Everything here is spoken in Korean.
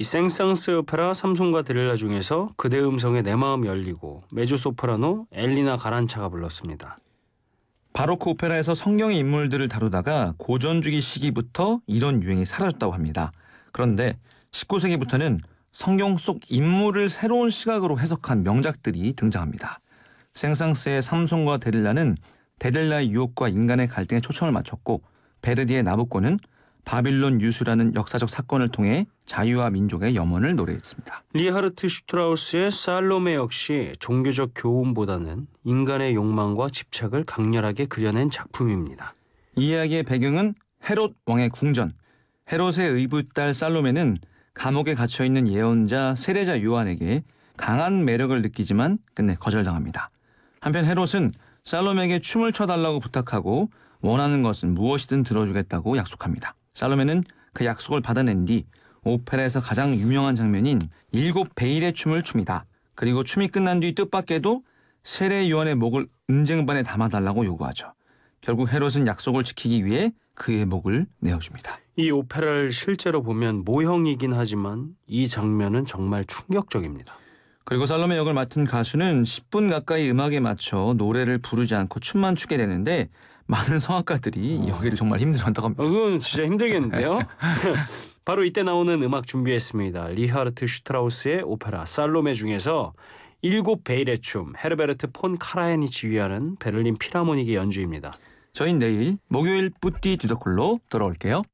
이 생상스 오페라 삼손과 데릴라 중에서 그대 음성에 내 마음 열리고 메조소프라노 엘리나 가란차가 불렀습니다. 바로크 오페라에서 성경의 인물들을 다루다가 고전주기 시기부터 이런 유행이 사라졌다고 합니다. 그런데 19세기부터는 성경 속 인물을 새로운 시각으로 해석한 명작들이 등장합니다. 생상스의 삼손과 데릴라는 데릴라의 유혹과 인간의 갈등에 초점을 맞췄고, 베르디의 나부코는 바빌론 유수라는 역사적 사건을 통해 자유와 민족의 염원을 노래했습니다. 리하르트 슈트라우스의 살로메 역시 종교적 교훈보다는 인간의 욕망과 집착을 강렬하게 그려낸 작품입니다. 이 이야기의 배경은 헤롯 왕의 궁전. 헤롯의 의붓딸 살로메는 감옥에 갇혀있는 예언자 세례자 요한에게 강한 매력을 느끼지만 끝내 거절당합니다. 한편 헤롯은 살로메에게 춤을 춰달라고 부탁하고 원하는 것은 무엇이든 들어주겠다고 약속합니다. 살로메는 그 약속을 받아낸 뒤 오페라에서 가장 유명한 장면인 7베일의 춤을 춥니다. 그리고 춤이 끝난 뒤 뜻밖에도 세례 요한의 목을 은쟁반에 담아달라고 요구하죠. 결국 헤롯은 약속을 지키기 위해 그의 목을 내어줍니다. 이 오페라를 실제로 보면 모형이긴 하지만 이 장면은 정말 충격적입니다. 그리고 살로메 역을 맡은 가수는 10분 가까이 음악에 맞춰 노래를 부르지 않고 춤만 추게 되는데, 많은 성악가들이 여기를 정말 힘들어한다고 합니다. 그건 진짜 힘들겠는데요? 바로 이때 나오는 음악 준비했습니다. 리하르트 슈트라우스의 오페라 살로메 중에서 7베일의 춤, 헤르베르트 폰 카라얀이 지휘하는 베를린 필하모닉의 연주입니다. 저희는 내일 목요일 뿌띠 뒤더콜로 돌아올게요.